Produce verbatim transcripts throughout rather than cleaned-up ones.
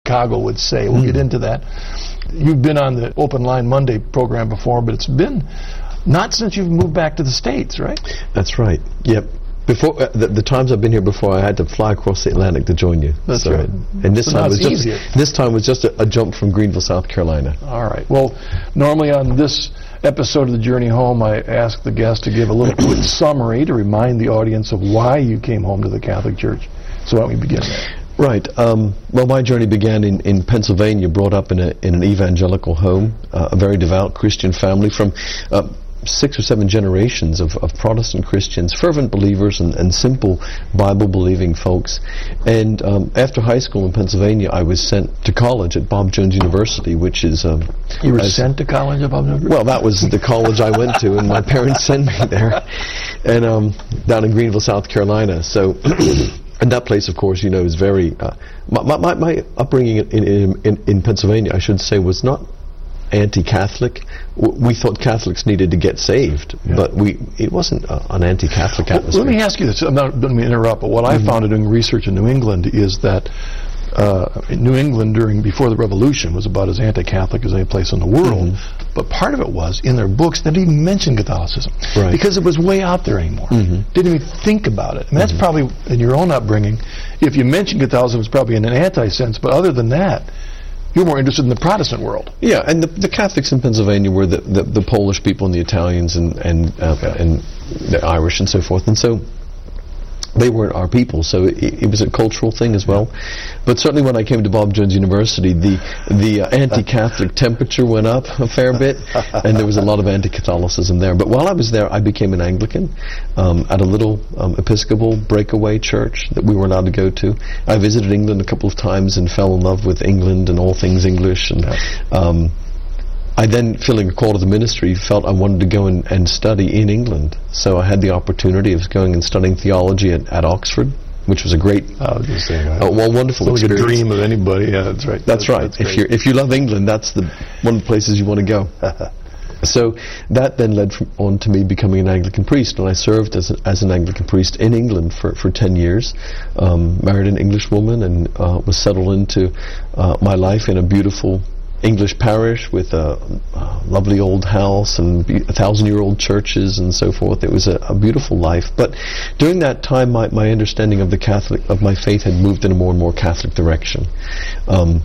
Chicago would say. We'll mm. get into that. You've been on the Open Line Monday program before, but it's been not since you've moved back to the States, right? That's right. Yep. Before uh, the, the times I've been here before, I had to fly across the Atlantic to join you. That's so, right. And this so time was just easier. this time was just a, a jump from Greenville, South Carolina. All right. Well, normally on this episode of The Journey Home, I ask the guest to give a little quick summary to remind the audience of why you came home to the Catholic Church. So why don't we begin there? Right. Um, well, my journey began in, in Pennsylvania, brought up in, a, in an evangelical home, uh, a very devout Christian family from uh, six or seven generations of, of Protestant Christians, fervent believers and, and simple Bible-believing folks. And um, after high school in Pennsylvania, I was sent to college at Bob Jones University, which is... Um, you were sent to college at Bob Jones University? Well, that was the college I went to, and my parents sent me there, and um, down in Greenville, South Carolina. So... And that place, of course, you know, is very... Uh, my, my, my upbringing in, in, in, in Pennsylvania, I should say, was not anti-Catholic. W- we thought Catholics needed to get saved, yeah. but we it wasn't uh, an anti-Catholic atmosphere. Well, let me ask you this. I'm not going to interrupt, but what mm-hmm. I found in doing research in New England is that uh, New England during before the Revolution was about as anti-Catholic as any place in the world. Mm-hmm. But part of it was, in their books, they didn't even mention Catholicism. Right. Because it was way out there anymore. Mm-hmm. Didn't even think about it. And that's mm-hmm. probably, in your own upbringing, if you mention Catholicism, it's probably in an anti-sense, but other than that, you're more interested in the Protestant world. Yeah, and the, the Catholics in Pennsylvania were the, the, the Polish people and the Italians and, and, uh, okay. and the Irish and so forth. And so they weren't our people, so it, it was a cultural thing as well. But certainly when I came to Bob Jones University, the the uh, anti-Catholic temperature went up a fair bit, and there was a lot of anti-Catholicism there. But while I was there, I became an Anglican um, at a little um, Episcopal breakaway church that we were allowed to go to. I visited England a couple of times and fell in love with England and all things English. And um, I then, feeling a call to the ministry, felt I wanted to go and, and study in England. So I had the opportunity of going and studying theology at, at Oxford, which was a great, I was just saying, uh, well, wonderful it's experience. Like a dream of anybody. Yeah, that's right. That's, that's right. That's if you if you love England, that's the one of the places you want to go. So that then led from, on to me becoming an Anglican priest, and I served as, a, as an Anglican priest in England for, for ten years, um, married an English woman, and uh, was settled into uh, my life in a beautiful English parish with a, a lovely old house and be- a thousand-year-old churches and so forth. It was a, a beautiful life. But during that time, my, my understanding of the Catholic of my faith had moved in a more and more Catholic direction. Um,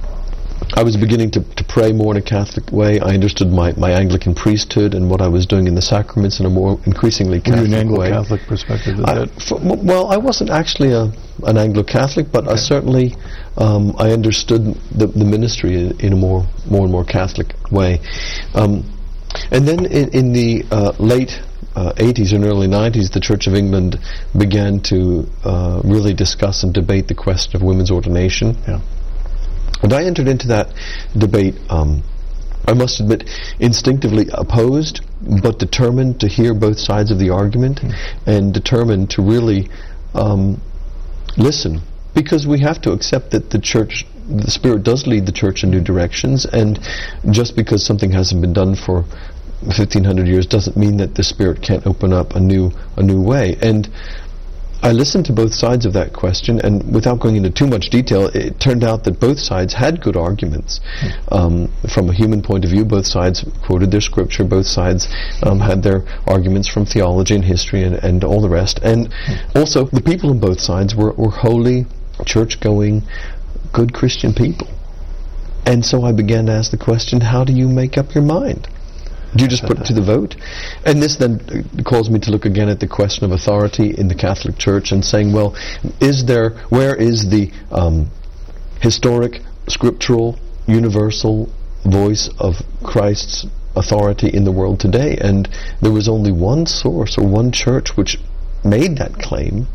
I was beginning to, to pray more in a Catholic way. I understood my, my Anglican priesthood and what I was doing in the sacraments in a more increasingly Catholic way. Were you an Anglo-Catholic perspective? I, f- well, I wasn't actually a, an Anglo-Catholic, but okay. I certainly um, I understood the, the ministry in, in a more more and more Catholic way. Um, and then in, in the uh, late uh, eighties and early nineties, the Church of England began to uh, really discuss and debate the question of women's ordination. Yeah. And I entered into that debate, um, I must admit, instinctively opposed, but determined to hear both sides of the argument mm. and determined to really um, listen. Because we have to accept that the church, the Spirit does lead the church in new directions, and just because something hasn't been done for fifteen hundred years doesn't mean that the Spirit can't open up a new a new way. And I listened to both sides of that question, and without going into too much detail, it turned out that both sides had good arguments. Mm. Um, from a human point of view, both sides quoted their scripture, both sides um, had their arguments from theology and history and, and all the rest. And mm. also, the people on both sides were, were holy, church-going, good Christian people. And so I began to ask the question, how do you make up your mind? Do you just put it to the vote? And this then uh, caused me to look again at the question of authority in the Catholic Church and saying, well, is there, where is the um, historic, scriptural, universal voice of Christ's authority in the world today? And there was only one source or one church which made that claim.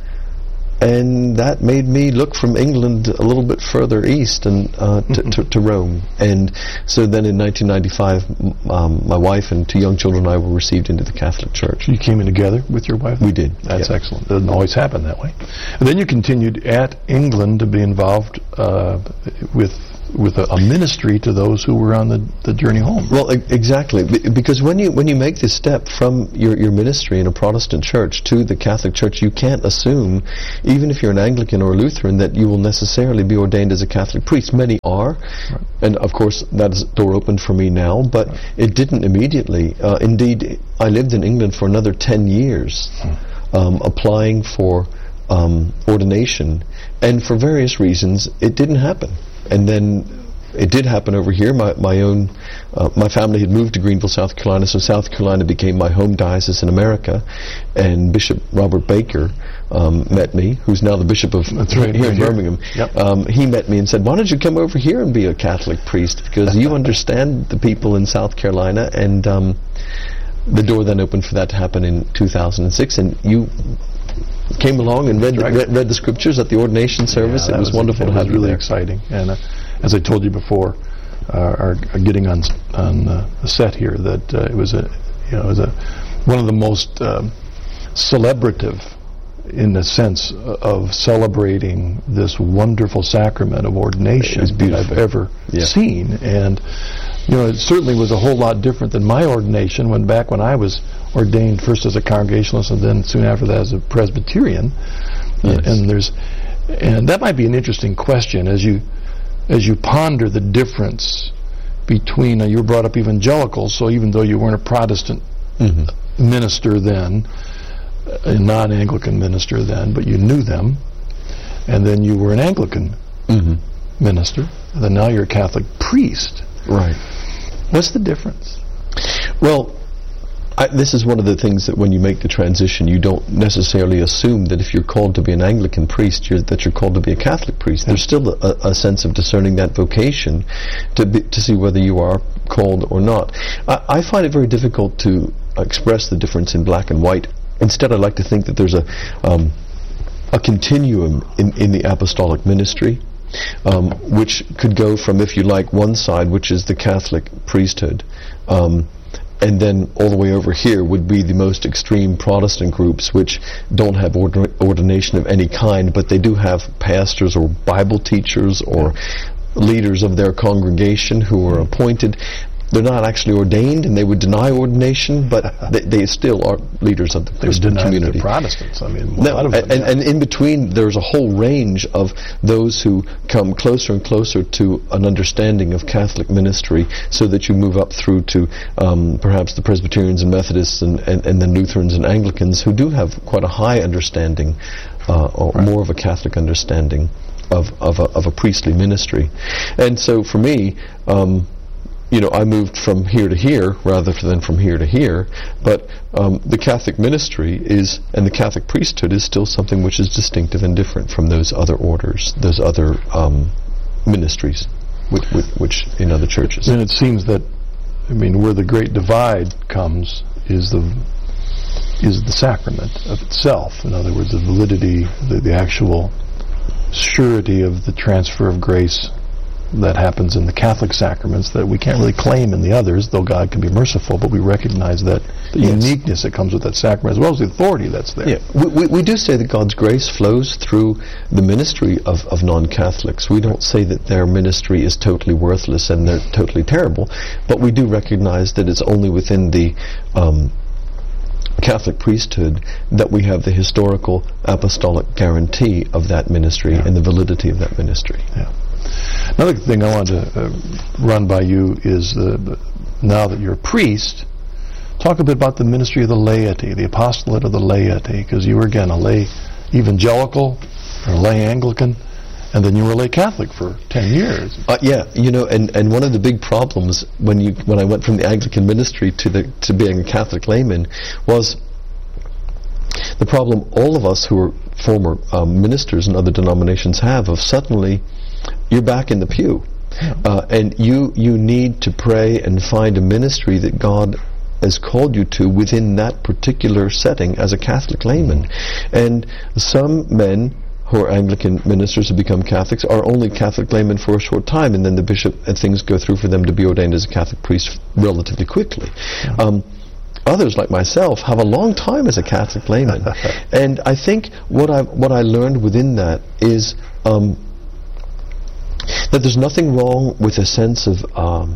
And that made me look from England a little bit further east and uh, to, to, to Rome. And so then in nineteen ninety-five, um, my wife and two young children and I were received into the Catholic Church. You came in together with your wife? We did. That's yeah. excellent. It doesn't always happen that way. And then you continued at England to be involved uh, with with a, a ministry to those who were on the, the journey home. Well, e- exactly, B- because when you when you make this step from your, your ministry in a Protestant church to the Catholic Church, you can't assume, even if you're an Anglican or a Lutheran, that you will necessarily be ordained as a Catholic priest. Many are, right. And of course that is a door open for me now, but right. It didn't immediately. Uh, indeed, I lived in England for another ten years, hmm. um, applying for um, ordination, and for various reasons, it didn't happen. And then it did happen over here. My my own, uh, my family had moved to Greenville, South Carolina, so South Carolina became my home diocese in America. And Bishop Robert Baker um, met me, who's now the Bishop of That's right, here right in here. Birmingham. Yep. Um, he met me and said, "Why don't you come over here and be a Catholic priest? Because you understand the people in South Carolina." And um, the door then opened for that to happen in two thousand six. And you came along and read the, right. read, read the scriptures at the ordination service. Yeah, it was, was wonderful it to have was you really there. exciting. And uh, as I told you before, uh, our, our getting on on uh, the set here, that uh, it was a you know it was a one of the most um, celebrative, in the sense of celebrating this wonderful sacrament of ordination that I've ever yeah. seen. And you know, it certainly was a whole lot different than my ordination when back when I was ordained first as a Congregationalist and then soon after that as a Presbyterian. Yes. Uh, and there's, and that might be an interesting question as you as you ponder the difference between. Uh, you were brought up evangelical, so even though you weren't a Protestant mm-hmm. minister then, a non-Anglican minister then, but you knew them, and then you were an Anglican mm-hmm. minister, and then now you're a Catholic priest. Right. What's the difference? Well, I, this is one of the things that when you make the transition, you don't necessarily assume that if you're called to be an Anglican priest, you're, that you're called to be a Catholic priest. There's still a, a sense of discerning that vocation to be, to see whether you are called or not. I, I find it very difficult to express the difference in black and white. Instead, I like to think that there's a um, a continuum in, in the apostolic ministry, um, which could go from, if you like, one side, which is the Catholic priesthood, um, and then all the way over here would be the most extreme Protestant groups, which don't have ordi- ordination of any kind, but they do have pastors or Bible teachers or leaders of their congregation who are appointed. They're not actually ordained, and they would deny ordination, but they, they still are leaders of the Christian community. They're Protestants. I mean, a no, lot of them, and, yeah. and in between, there's a whole range of those who come closer and closer to an understanding of Catholic ministry, so that you move up through to um, perhaps the Presbyterians and Methodists, and, and, and then Lutherans and Anglicans, who do have quite a high understanding, uh, or right. more of a Catholic understanding of of a, of a priestly ministry. And so, for me. Um, You know, I moved from here to here rather than from here to here, but um, the Catholic ministry is, and the Catholic priesthood is still something which is distinctive and different from those other orders, those other um, ministries, with, with, which in other churches. And it seems that, I mean, where the great divide comes is the is the sacrament of itself. In other words, the validity, the, the actual surety of the transfer of grace that happens in the Catholic sacraments that we can't really claim in the others, though God can be merciful, but we recognize that the yes. uniqueness that comes with that sacrament, as well as the authority that's there. Yeah, we, we, we do say that God's grace flows through the ministry of, of non-Catholics. We don't say that their ministry is totally worthless and they're totally terrible, but we do recognize that it's only within the um, Catholic priesthood that we have the historical apostolic guarantee of that ministry yeah. and the validity of that ministry. Yeah. Another thing I wanted to uh, run by you is, uh, now that you're a priest, talk a bit about the ministry of the laity, the apostolate of the laity, because you were, again, a lay evangelical, or a lay Anglican, and then you were a lay Catholic for ten years. Uh, yeah, you know, and, and one of the big problems when you when I went from the Anglican ministry to the to being a Catholic layman was the problem all of us who are former um, ministers in other denominations have of suddenly you're back in the pew, yeah. uh, and you you need to pray and find a ministry that God has called you to within that particular setting as a Catholic layman. Mm-hmm. And some men who are Anglican ministers who become Catholics are only Catholic laymen for a short time, and then the bishop and things go through for them to be ordained as a Catholic priest relatively quickly. Yeah. Um, Others, like myself, have a long time as a Catholic layman. And I think what I what I learned within that is um, that there's nothing wrong with a sense of um,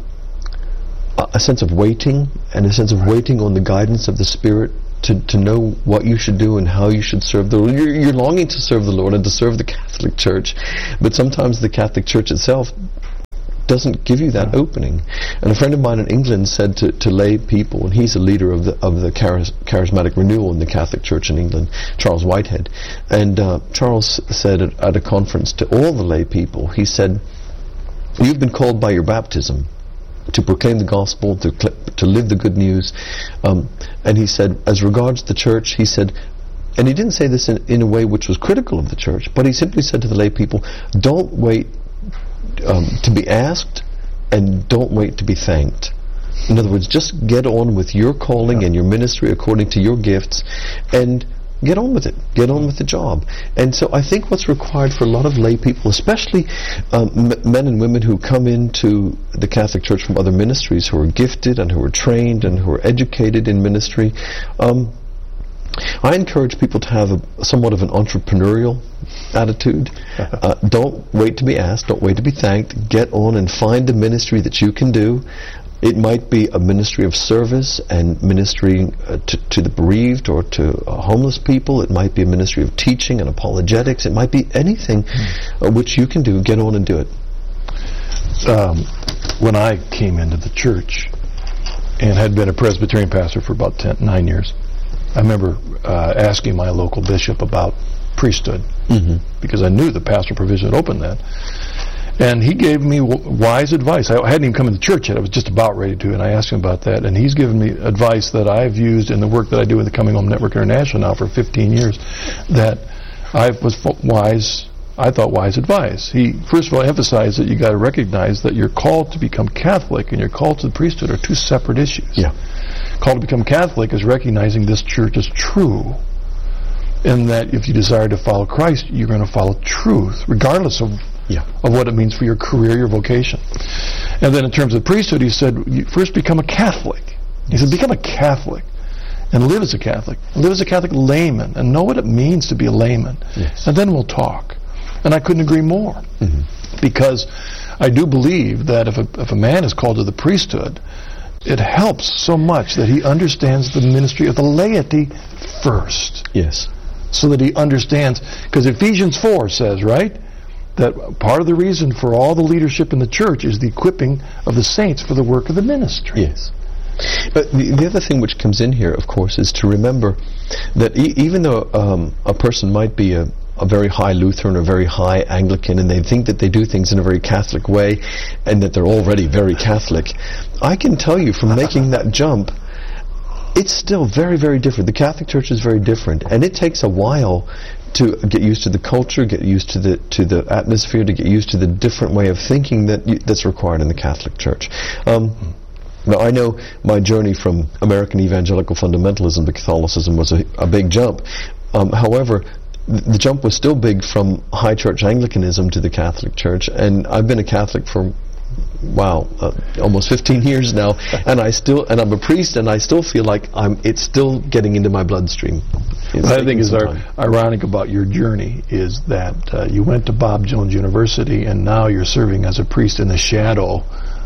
a sense of waiting, and a sense of waiting on the guidance of the Spirit to, to know what you should do and how you should serve the Lord. You're, you're longing to serve the Lord and to serve the Catholic Church, but sometimes the Catholic Church itself doesn't give you that opening. And a friend of mine in England said to, to lay people, and he's a leader of the of the charis, charismatic renewal in the Catholic Church in England, Charles Whitehead, and uh, Charles said at, at a conference to all the lay people, he said, "You've been called by your baptism to proclaim the gospel, to cl- to live the good news." Um, and he said, as regards the church, he said, and he didn't say this in, in a way which was critical of the church, but he simply said to the lay people, don't wait um, to be asked, and don't wait to be thanked. In other words, just get on with your calling yeah. and your ministry according to your gifts, and get on with it. Get on with the job. And so I think what's required for a lot of lay people, especially um, m- men and women who come into the Catholic Church from other ministries, who are gifted and who are trained and who are educated in ministry, um, I encourage people to have a, somewhat of an entrepreneurial attitude. Uh, don't wait to be asked. Don't wait to be thanked. Get on and find the ministry that you can do. It might be a ministry of service and ministering uh, to, to the bereaved or to uh, homeless people. It might be a ministry of teaching and apologetics. It might be anything mm. uh, which you can do. Get on and do it. Um, when I came into the church and had been a Presbyterian pastor for about ten, nine years, I remember uh, asking my local bishop about priesthood mm-hmm. because I knew the pastoral provision had opened that. And he gave me w- wise advice. I hadn't even come into church yet. I was just about ready to, and I asked him about that. And he's given me advice that I've used in the work that I do with the Coming Home Network International now for fifteen years, that I was f- wise, I thought wise advice. He, first of all, emphasized that you got to recognize that you're called to become Catholic and your call to the priesthood are two separate issues. Yeah. Called to become Catholic is recognizing this church is true, and that if you desire to follow Christ, you're going to follow truth, regardless of Yeah. of what it means for your career, your vocation. And then in terms of priesthood, he said, you first become a Catholic. He said, become a Catholic and live as a Catholic. Live as a Catholic layman and know what it means to be a layman. Yes. And then we'll talk. And I couldn't agree more. Mm-hmm. Because I do believe that if a, if a man is called to the priesthood, it helps so much that he understands the ministry of the laity first. Yes. So that he understands, because Ephesians four says, right, that part of the reason for all the leadership in the church is the equipping of the saints for the work of the ministry. Yes. But the, the other thing which comes in here, of course, is to remember that e- even though um, a person might be a, a very high Lutheran or very high Anglican, and they think that they do things in a very Catholic way, and that they're already very Catholic, I can tell you from making that jump, it's still very, very different. The Catholic Church is very different, and it takes a while to get used to the culture, get used to the to the atmosphere, to get used to the different way of thinking that you, that's required in the Catholic Church. Um, now, I know my journey from American evangelical fundamentalism to Catholicism was a, a big jump. Um, however, th- the jump was still big from high church Anglicanism to the Catholic Church, and I've been a Catholic for wow, uh, almost fifteen years now, and I still, and I'm a priest, and I still feel like I'm. It's still getting into my bloodstream. What I think is ar- ironic about your journey is that uh, you went to Bob Jones University, and now you're serving as a priest in the shadow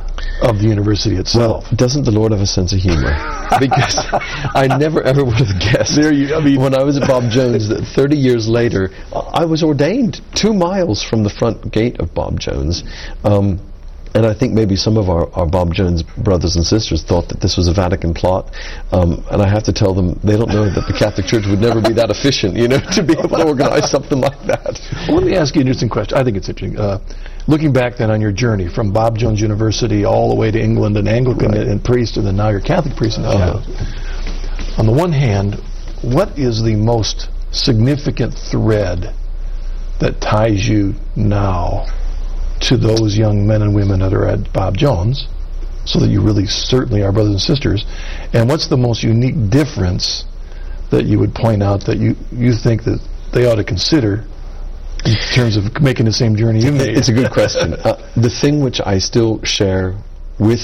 of the university itself. Well, doesn't the Lord have a sense of humor? Because I never ever would have guessed. There you, I mean, when I was at Bob Jones, that thirty years later, I was ordained two miles from the front gate of Bob Jones. Um, And I think maybe some of our, our Bob Jones brothers and sisters thought that this was a Vatican plot. Um, and I have to tell them, they don't know that the Catholic Church would never be that efficient, you know, to be able to organize something like that. Well, let me ask you an interesting question. I think it's interesting. Uh, looking back then on your journey from Bob Jones University all the way to England and Anglican right. and priest, and then now you're Catholic priest in the shadows. Uh-huh. On the one hand, what is the most significant thread that ties you now to those young men and women that are at Bob Jones, so that you really certainly are brothers and sisters? And what's the most unique difference that you would point out that you, you think that they ought to consider in terms of making the same journey you made? It's a good question. Uh, the thing which I still share with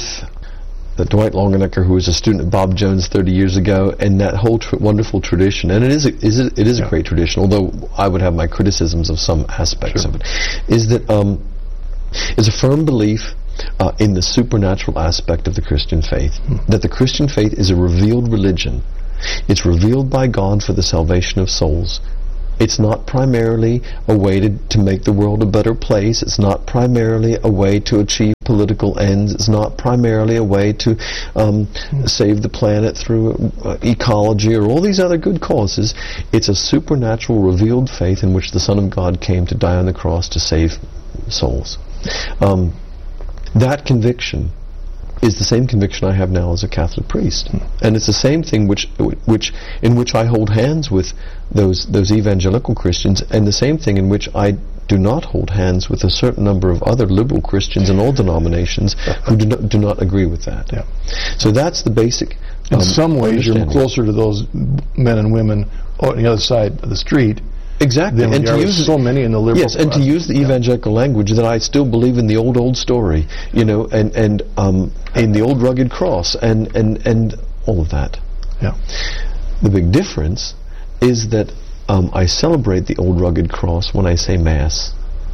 the Dwight Longenecker, who was a student at Bob Jones thirty years ago, and that whole tr- wonderful tradition, and it is a, is a, it is yeah. a great tradition, although I would have my criticisms of some aspects sure. of it, is that um, is a firm belief uh, in the supernatural aspect of the Christian faith. Hmm. That the Christian faith is a revealed religion. It's revealed by God for the salvation of souls. It's not primarily a way to, to make the world a better place. It's not primarily a way to achieve political ends. It's not primarily a way to um, save the planet through uh, ecology or all these other good causes. It's a supernatural, revealed faith in which the Son of God came to die on the cross to save souls. Um, that conviction is the same conviction I have now as a Catholic priest, and it's the same thing which, which, in which I hold hands with those those evangelical Christians, and the same thing in which I do not hold hands with a certain number of other liberal Christians in all denominations who do not do not agree with that. Yeah. So that's the basic. In um, some ways, you're closer to those men and women on the other side of the street. Exactly, Then and to use so many in the liberal. Yes, and to use the evangelical yeah. language, that I still believe in the old old story, you know, and and um, in the old rugged cross, and and and all of that. Yeah. The big difference is that um, I celebrate the old rugged cross when I say Mass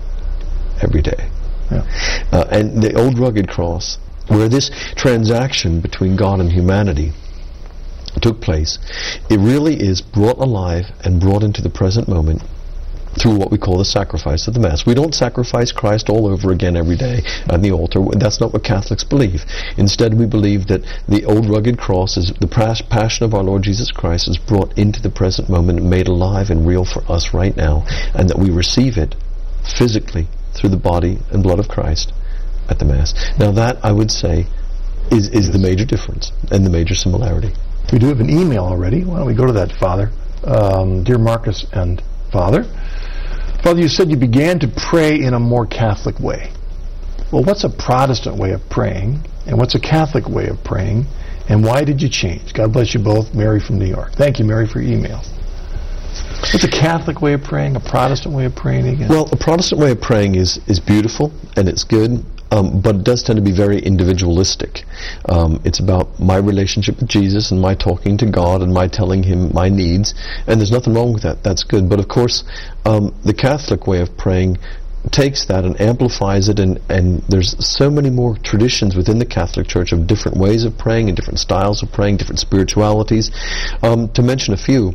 every day. Yeah. Uh, and the old rugged cross, where this transaction between God and humanity took place, it really is brought alive and brought into the present moment through what we call the sacrifice of the Mass. We don't sacrifice Christ all over again every day on the altar. That's not what Catholics believe. Instead, we believe that the old rugged cross, is the passion of our Lord Jesus Christ, is brought into the present moment and made alive and real for us right now, and that we receive it physically through the body and blood of Christ at the Mass. Now that, I would say, is, is yes. the major difference and the major similarity. We do have an email already. Why don't we go to that, Father? Um, dear Marcus and Father, Father, you said you began to pray in a more Catholic way. Well, what's a Protestant way of praying, and what's a Catholic way of praying, and why did you change? God bless you both. Mary from New York. Thank you, Mary, for your email. What's a Catholic way of praying, a Protestant way of praying again? Well, a Protestant way of praying is, is beautiful, and it's good. Um, but it does tend to be very individualistic. Um, it's about my relationship with Jesus and my talking to God and my telling Him my needs, and there's nothing wrong with that. That's good. But of course, um, the Catholic way of praying takes that and amplifies it, and, and there's so many more traditions within the Catholic Church of different ways of praying and different styles of praying, different spiritualities. Um, to mention a few,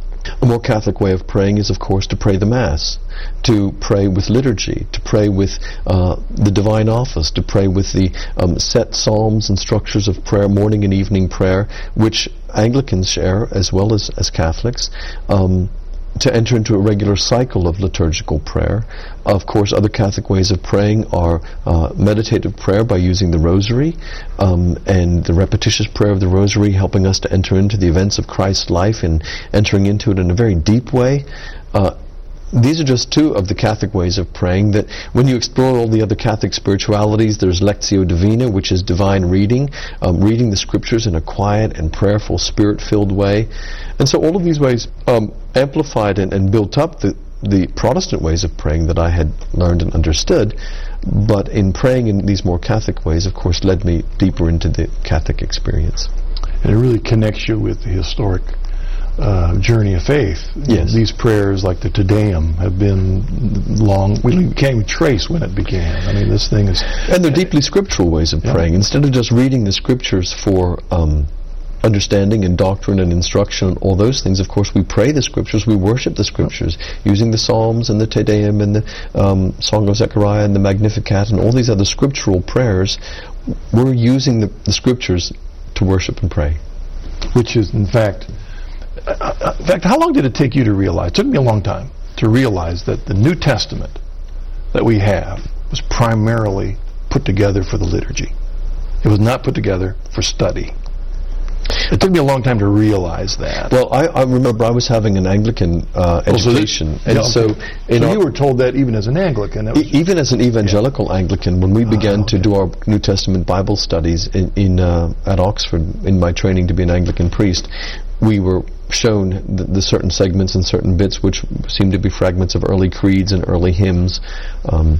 a more Catholic way of praying is, of course, to pray the Mass, to pray with liturgy, to pray with uh, the Divine Office, to pray with the um, set psalms and structures of prayer, morning and evening prayer, which Anglicans share as well as, as Catholics. Um, to enter into a regular cycle of liturgical prayer. Of course, other Catholic ways of praying are uh, meditative prayer by using the Rosary, um, and the repetitious prayer of the Rosary helping us to enter into the events of Christ's life and entering into it in a very deep way. Uh, These are just two of the Catholic ways of praying, that when you explore all the other Catholic spiritualities, there's Lectio Divina, which is divine reading, um, reading the Scriptures in a quiet and prayerful, Spirit-filled way. And so all of these ways um, amplified and, and built up the, the Protestant ways of praying that I had learned and understood, but in praying in these more Catholic ways, of course, led me deeper into the Catholic experience. And it really connects you with the historic Uh, journey of faith. Yes. These prayers, like the Te Deum, have been long. We can't even trace when it began. I mean, this thing is... And they're deeply scriptural ways of yeah. praying. Instead of just reading the Scriptures for um, understanding and doctrine and instruction and all those things, of course, we pray the Scriptures, we worship the Scriptures, using the Psalms and the Te Deum and the um, Song of Zechariah and the Magnificat and all these other scriptural prayers. We're using the, the Scriptures to worship and pray. Which is, in fact... Uh, in fact, how long did it take you to realize? It took me a long time to realize that the New Testament that we have was primarily put together for the liturgy. It was not put together for study. It took me a long time to realize that. Well, I, I remember I was having an Anglican uh, education, oh, so and yeah, so, okay. so you were told that even as an Anglican. That was, e- even as an evangelical yeah. Anglican, when we began oh, okay. to do our New Testament Bible studies in, in uh, at Oxford, in my training to be an Anglican priest, we were shown the, the certain segments and certain bits which seemed to be fragments of early creeds and early hymns um,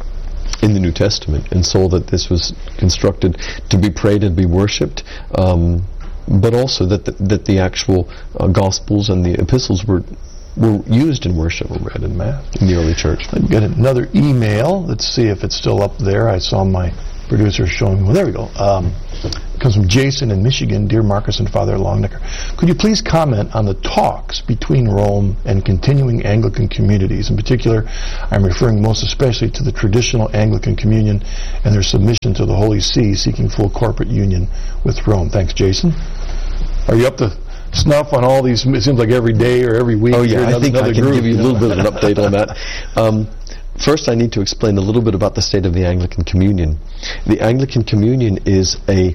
in the New Testament, and saw that this was constructed to be prayed and be worshipped, um, but also that the, that the actual uh, Gospels and the epistles were were used in worship. Were read in Mass. In the early church. I've got another email. Let's see if it's still up there. I saw my producer showing. Well, there we go. Um, it comes from Jason in Michigan. Dear Marcus and Father Longnecker, could you please comment on the talks between Rome and continuing Anglican communities? In particular, I'm referring most especially to the traditional Anglican communion and their submission to the Holy See, seeking full corporate union with Rome. Thanks, Jason. Are you up to snuff on all these? It seems like every day or every week. Oh yeah, another, I think I can group, give you a little know? bit of an update on that. Um, first, I need to explain a little bit about the state of the Anglican Communion. The Anglican Communion is a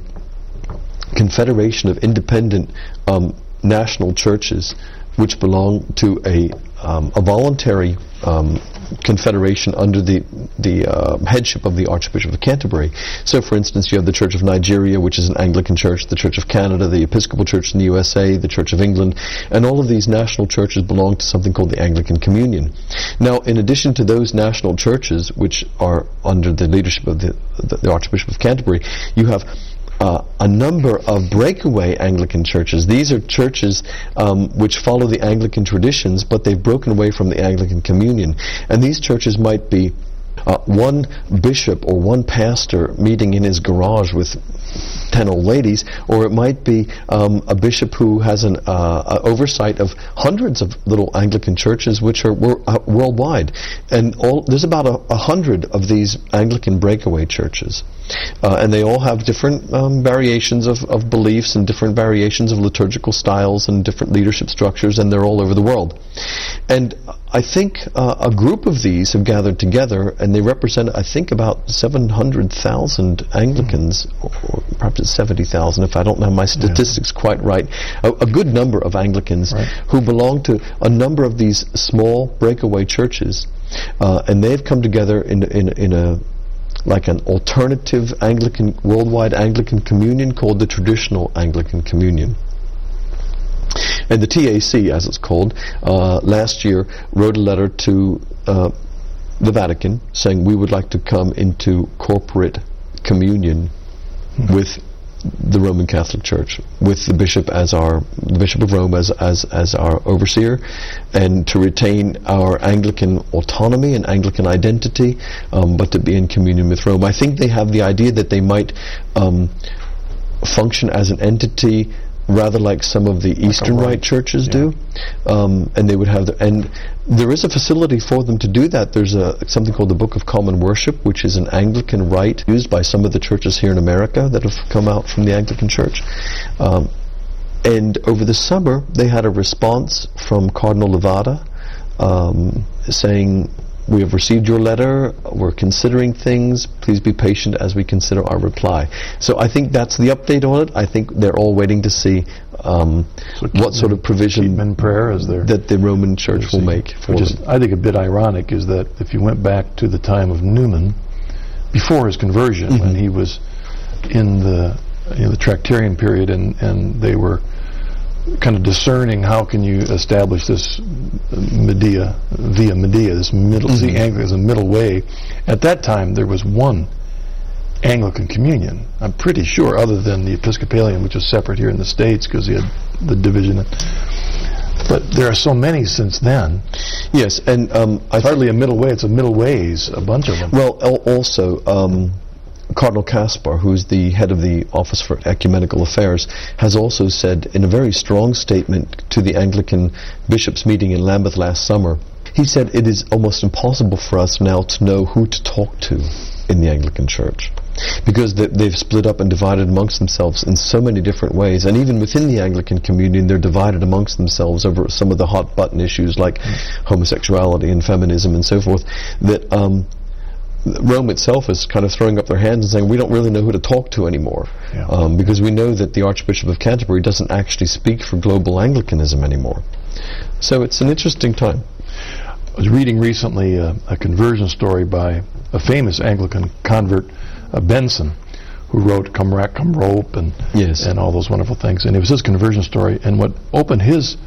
confederation of independent um, national churches which belong to a, um, a voluntary um, confederation under the the uh, headship of the Archbishop of Canterbury. So, for instance, you have the Church of Nigeria, which is an Anglican church, the Church of Canada, the Episcopal Church in the U S A, the Church of England, and all of these national churches belong to something called the Anglican Communion. Now, in addition to those national churches, which are under the leadership of the, the, the Archbishop of Canterbury, you have Uh, a number of breakaway Anglican churches. These are churches um, which follow the Anglican traditions, but they've broken away from the Anglican Communion. And these churches might be uh, one bishop or one pastor meeting in his garage with ten old ladies, or it might be um, a bishop who has an uh, oversight of hundreds of little Anglican churches which are wor- uh, worldwide. And all, there's about a, a hundred of these Anglican breakaway churches. Uh, and they all have different um, variations of, of beliefs and different variations of liturgical styles and different leadership structures, and they're all over the world. And I think uh, a group of these have gathered together, and they represent, I think, about seven hundred thousand Anglicans, or, or perhaps it's seventy thousand if I don't have my statistics yeah. quite right, a, a good number of Anglicans right. who belong to a number of these small breakaway churches, uh, and they've come together in, in, in a like an alternative Anglican, worldwide Anglican communion called the Traditional Anglican Communion. And the T A C, as it's called, uh, last year wrote a letter to uh, the Vatican saying we would like to come into corporate communion mm-hmm. with the Roman Catholic Church, with the bishop as our the Bishop of Rome as as as our overseer, and to retain our Anglican autonomy and Anglican identity, um, but to be in communion with Rome. I think they have the idea that they might um, function as an entity rather like some of the like Eastern Rite churches yeah. do, um, and they would have the, and there is a facility for them to do that. There's a something called the Book of Common Worship, which is an Anglican rite used by some of the churches here in America that have come out from the Anglican Church. Um, and over the summer, they had a response from Cardinal Levada um, saying, "We have received your letter. We're considering things. Please be patient as we consider our reply." So I think that's the update on it. I think they're all waiting to see um, so what sort of provision in prayer is there that the Roman Church will make for Which is, them. I think, a bit ironic is that if you went back to the time of Newman, before his conversion, mm-hmm. when he was in the you know, the Tractarian period, and, and they were kind of discerning how can you establish this Medea, via Medea, this middle, mm-hmm. see Anglican as a middle way. At that time, there was one Anglican communion, I'm pretty sure, other than the Episcopalian, which was separate here in the States because he had the division. But there are so many since then. Yes, and um, it's hardly a middle way, it's a middle ways, a bunch of them. Well, al- also, um, Cardinal Kaspar, who's the head of the Office for Ecumenical Affairs, has also said in a very strong statement to the Anglican bishops' meeting in Lambeth last summer, he said it is almost impossible for us now to know who to talk to in the Anglican Church, because they, they've split up and divided amongst themselves in so many different ways, and even within the Anglican communion they're divided amongst themselves over some of the hot button issues like mm. homosexuality and feminism and so forth, that um, Rome itself is kind of throwing up their hands and saying we don't really know who to talk to anymore, yeah. um, because we know that the Archbishop of Canterbury doesn't actually speak for global Anglicanism anymore. So it's an interesting time. I was reading recently uh, a conversion story by a famous Anglican convert, uh, Benson, who wrote Come Rack, Come Rope and, yes. and all those wonderful things. And it was his conversion story, and what opened his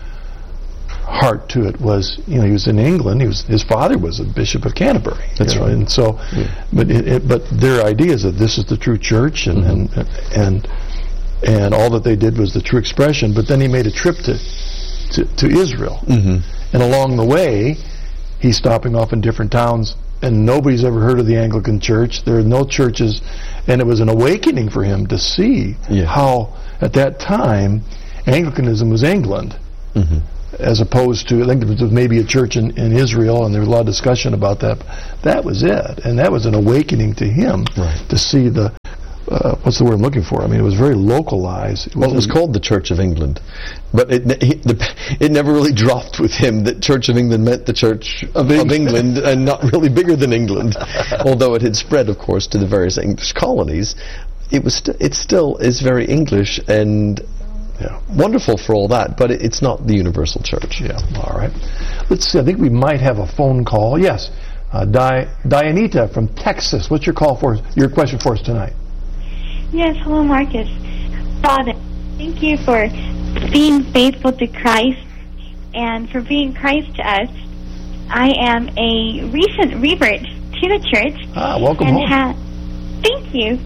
heart to it was, you know, he was in England. He was his father was a Bishop of Canterbury. That's you know, right. And so, yeah. but it, it, but their idea is that this is the true church, and mm-hmm. and and and all that they did was the true expression. But then he made a trip to to, to Israel, mm-hmm. And along the way, he's stopping off in different towns, and nobody's ever heard of the Anglican Church. There are no churches, and it was an awakening for him to see yeah. how, at that time, Anglicanism was England, mm-hmm. as opposed to, I think there was maybe a church in, in Israel, and there was a lot of discussion about that. That was it, and that was an awakening to him, right. to see the, uh, what's the word I'm looking for? I mean, it was very localized. It well, it was called the Church of England, but it he, the, it never really dropped with him that Church of England meant the Church of, of England and not really bigger than England, although it had spread, of course, to the various English colonies. It was st- it still is very English and yeah. wonderful for all that, but it, it's not the universal church. Yeah, all right. Let's see, I think we might have a phone call. Yes, uh, Di- Dianita from Texas. What's your call for, your question for us tonight? Yes, hello, Marcus. Father, thank you for being faithful to Christ and for being Christ to us. I am a recent revert to the church. Ah, welcome and home. Ha- thank you.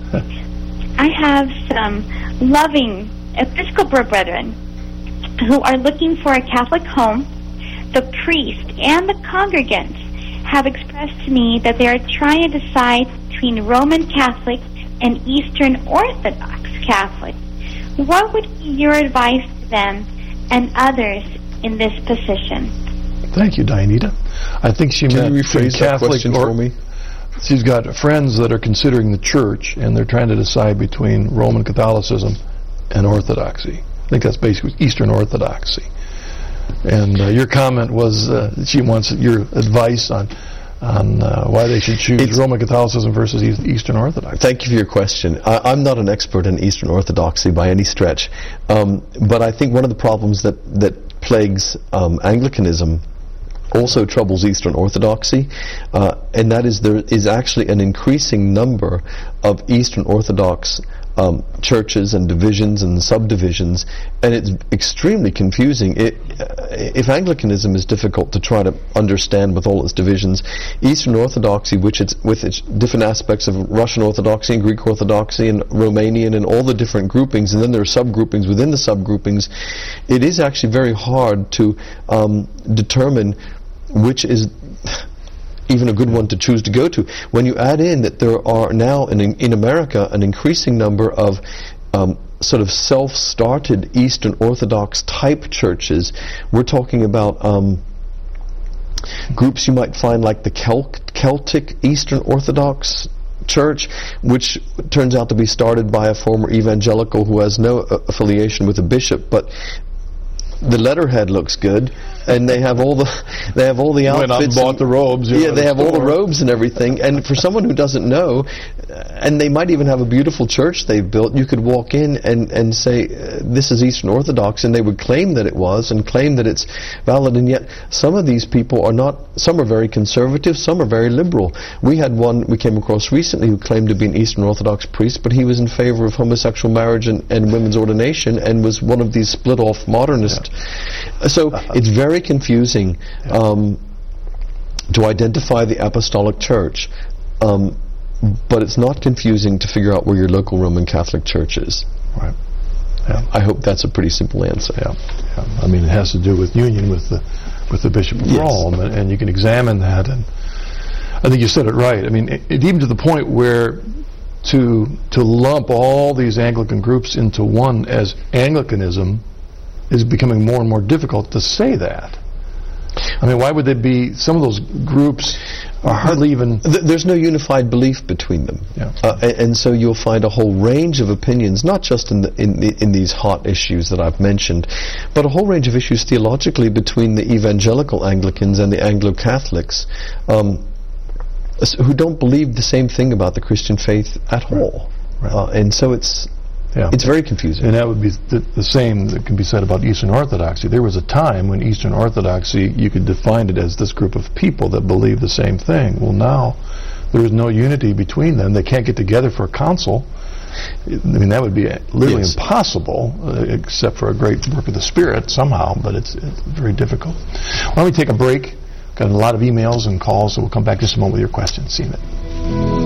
I have some loving Episcopal brethren who are looking for a Catholic home. The priest and the congregants have expressed to me that they are trying to decide between Roman Catholic and Eastern Orthodox Catholic. What would be your advice to them and others in this position? Thank you, Dianita. I think she Can meant you rephrase that Catholic question or for me? She's got friends that are considering the church, and they're trying to decide between Roman Catholicism and Orthodoxy. I think that's basically Eastern Orthodoxy. And uh, your comment was uh, she wants your advice on on uh, why they should choose it's Roman Catholicism versus Eastern Orthodoxy. Thank you for your question. I, I'm not an expert in Eastern Orthodoxy by any stretch, um, but I think one of the problems that, that plagues um, Anglicanism also troubles Eastern Orthodoxy, uh, and that is there is actually an increasing number of Eastern Orthodox um, churches and divisions and subdivisions, and it's extremely confusing. It, uh, if Anglicanism is difficult to try to understand with all its divisions, Eastern Orthodoxy, which it's with its different aspects of Russian Orthodoxy and Greek Orthodoxy and Romanian and all the different groupings, and then there are subgroupings within the subgroupings, it is actually very hard to um, determine which is even a good one to choose to go to. When you add in that there are now in, in America an increasing number of um, sort of self-started Eastern Orthodox type churches, we're talking about um, groups you might find like the Celt- Celtic Eastern Orthodox Church, which turns out to be started by a former evangelical who has no uh, affiliation with a bishop, but the letterhead looks good, and they have all the they have all the outfits. Went out and bought and, the robes. Yeah, they the have store. all the robes and everything. And for someone who doesn't know, and they might even have a beautiful church they've built, you could walk in and and say uh, this is Eastern Orthodox, and they would claim that it was and claim that it's valid. And yet, some of these people are not. Some are very conservative. Some are very liberal. We had one we came across recently who claimed to be an Eastern Orthodox priest, but he was in favor of homosexual marriage and, and women's ordination, and was one of these split-off modernist. Yeah. So it's very confusing um, to identify the apostolic church, um, but it's not confusing to figure out where your local Roman Catholic church is. Right. Yeah. I hope that's a pretty simple answer. Yeah. Yeah. I mean, it has to do with union with the with the Bishop of yes. Rome, and, and you can examine that. And I think you said it right. I mean, it, it, even to the point where to to lump all these Anglican groups into one as Anglicanism is becoming more and more difficult to say that. I mean, why would there be, some of those groups are hardly even... Th- there's no unified belief between them. Yeah. Uh, and, and so you'll find a whole range of opinions, not just in, the, in, the, in these hot issues that I've mentioned, but a whole range of issues theologically between the evangelical Anglicans and the Anglo-Catholics, um, who don't believe the same thing about the Christian faith at right. all. Right. Uh, and so it's Yeah. It's very confusing. And that would be th- the same that can be said about Eastern Orthodoxy. There was a time when Eastern Orthodoxy, you could define it as this group of people that believe the same thing. Well, now there is no unity between them. They can't get together for a council. I mean, that would be literally yes. impossible, uh, except for a great work of the Spirit somehow, but it's, it's very difficult. Why don't we take a break? Got a lot of emails and calls, so we'll come back just a moment with your questions. See you in a minute.